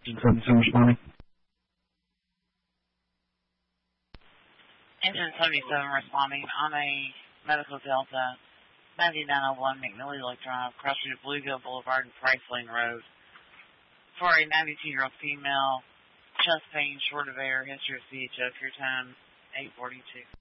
responding. Engine 77 responding on a Medical Delta 9901 McNeely Lake Drive, crossing Bluegill Boulevard and Price Lane Road. For a 92-year-old female, chest pain, short of air, history of CHF, your time 8:42.